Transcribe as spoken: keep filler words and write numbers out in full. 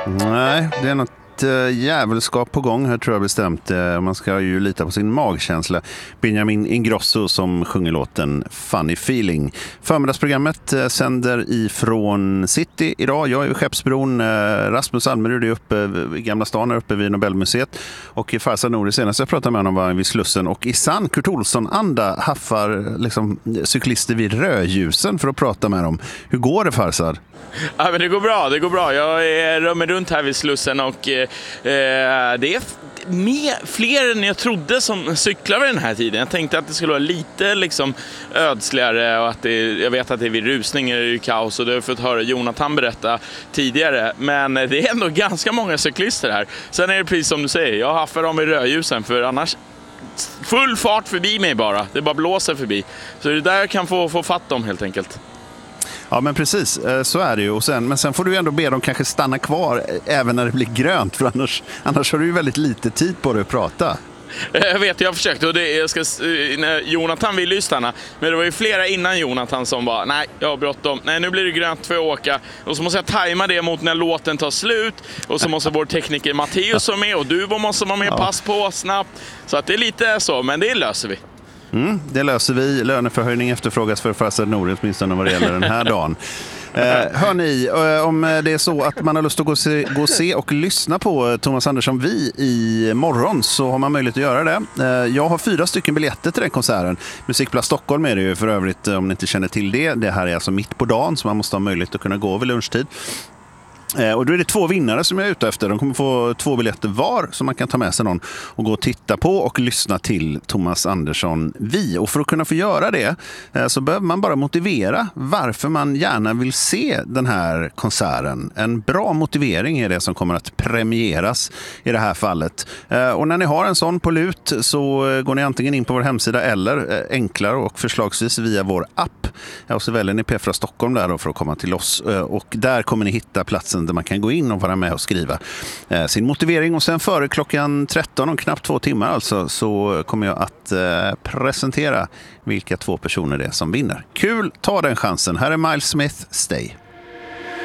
Nej, det är något jävelskap på gång här tror jag bestämt. Man ska ju lita på sin magkänsla. Benjamin Ingrosso som sjunger låten Funny Feeling. Förmiddagsprogrammet sänder ifrån City idag. Jag är i Skeppsbron. Rasmus Almerud är uppe i Gamla stan här uppe vid Nobelmuseet. Och Farzad Nouri senast jag pratade med honom var vid Slussen. Och i sann Kurt Olsson-anda haffar liksom cyklister vid rödljusen för att prata med dem. Hur går det, Farzad? Ja, men det går bra, det går bra. Jag är römmer runt här vid Slussen och eh, det är mer, fler än jag trodde som cyklar vid den här tiden. Jag tänkte att det skulle vara lite liksom ödsligare och att det, jag vet att det är vid rusningar i kaos och det har jag fått höra Jonathan berätta tidigare. Men det är ändå ganska många cyklister här. Sen är det precis som du säger, jag haffar dem i rödljusen för annars full fart förbi mig bara. Det bara blåser förbi. Så det är där jag kan få, få fatt dem helt enkelt. Ja, men precis, så är det ju. Och sen, men sen får du ändå be dem kanske stanna kvar även när det blir grönt, för annars, annars har du ju väldigt lite tid på dig att prata. Jag vet, jag har försökt och det, jag ska, när Jonathan ville ju stanna, men det var ju flera innan Jonathan som var nej, jag har bråttom, nej nu blir det grönt för att åka och så måste jag tajma det mot när låten tar slut och så måste vår tekniker Matteus vara med och du måste vara med, ja. Pass på snabbt, så att det är lite så, men det löser vi. Mm, det löser vi. Löneförhöjning efterfrågas för Farzad Nouri åtminstone vad det gäller den här dagen. Eh, hör ni, eh, om det är så att man har lust att gå och, se, gå och se och lyssna på Thomas Andersson Vi i morgon så har man möjlighet att göra det. Eh, jag har fyra stycken biljetter till den konserten. Musikplats Stockholm är det ju för övrigt om ni inte känner till det. Det här är alltså mitt på dagen så man måste ha möjlighet att kunna gå vid lunchtid. Och då är det två vinnare som jag är ute efter. De kommer få två biljetter var som man kan ta med sig någon och gå och titta på och lyssna till Thomas Andersson Vi. Och för att kunna få göra det så behöver man bara motivera varför man gärna vill se den här konserten. En bra motivering är det som kommer att premieras i det här fallet. Och när ni har en sån på lut så går ni antingen in på vår hemsida eller enklare och förslagsvis via vår app. Och så väljer ni P fyra Stockholm där då för att komma till oss. Och där kommer ni hitta platsen där man kan gå in och vara med och skriva eh, sin motivering. Och sen före klockan tretton, om knappt två timmar alltså, så kommer jag att eh, presentera vilka två personer det är som vinner. Kul, ta den chansen. Här är Miles Smith, Stay.